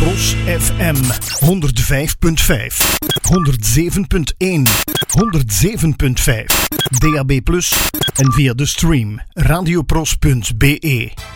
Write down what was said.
Pros FM 105.5, 107.1, 107.5, DAB+ en via de stream radiopros.be.